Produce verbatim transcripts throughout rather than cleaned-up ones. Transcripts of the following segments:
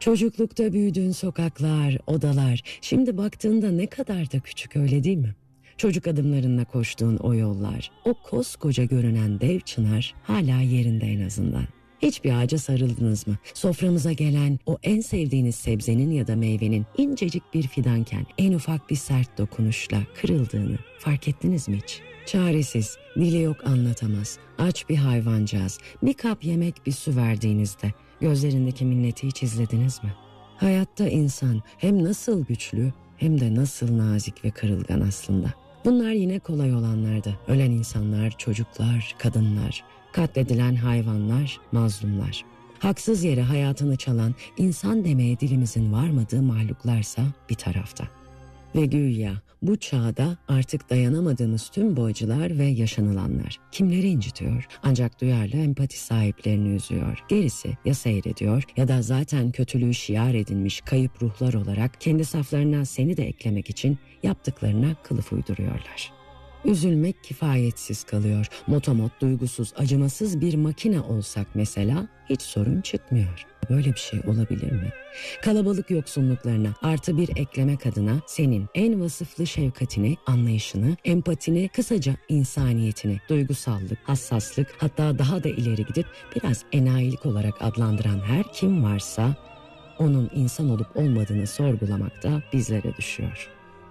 Çocuklukta büyüdüğün sokaklar, odalar, şimdi baktığında ne kadar da küçük, öyle değil mi? Çocuk adımlarınla koştuğun o yollar, o koskoca görünen dev çınar hala yerinde en azından. Hiçbir ağaca sarıldınız mı? Soframıza gelen o en sevdiğiniz sebzenin ya da meyvenin incecik bir fidanken en ufak bir sert dokunuşla kırıldığını fark ettiniz mi hiç? Çaresiz, dili yok anlatamaz, aç bir hayvancağız, bir kap yemek bir su verdiğinizde gözlerindeki minneti hiç izlediniz mi? Hayatta insan hem nasıl güçlü hem de nasıl nazik ve kırılgan aslında. Bunlar yine kolay olanlardı. Ölen insanlar, çocuklar, kadınlar, katledilen hayvanlar, mazlumlar. Haksız yere hayatını çalan, insan demeye dilimizin varmadığı mahluklarsa bir tarafta. Ve güya bu çağda artık dayanamadığımız tüm bu acılar ve yaşanılanlar kimleri incitiyor? Ancak duyarlı empati sahiplerini üzüyor. Gerisi ya seyrediyor ya da zaten kötülüğü şiar edinmiş kayıp ruhlar olarak kendi saflarına seni de eklemek için yaptıklarına kılıf uyduruyorlar. Üzülmek kifayetsiz kalıyor. Motomot, duygusuz, acımasız bir makine olsak mesela hiç sorun çıkmıyor. Böyle bir şey olabilir mi? Kalabalık yoksunluklarına artı bir eklemek adına senin en vasıflı şefkatini, anlayışını, empatini, kısaca insaniyetini, duygusallık, hassaslık, hatta daha da ileri gidip biraz enayilik olarak adlandıran her kim varsa onun insan olup olmadığını sorgulamak da bizlere düşüyor.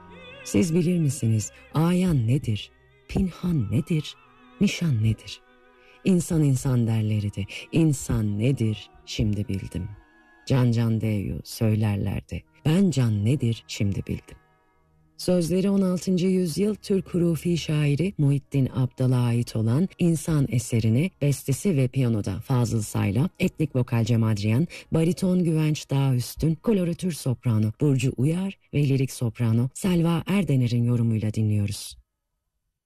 Siz bilir misiniz ayan nedir, pinhan nedir, nişan nedir? İnsan insan derlerdi, insan nedir şimdi bildim. Can can deyu söylerlerdi, ben can nedir şimdi bildim. Sözleri on altıncı yüzyıl Türk hurufi şairi Muhittin Abdal'a ait olan İnsan eserini bestesi ve piyanoda Fazıl Say'la, etnik vokal Cem Adrian, bariton Güvenç Dağüstün, koloratür soprano Burcu Uyar ve lirik soprano Selva Erdener'in yorumuyla dinliyoruz.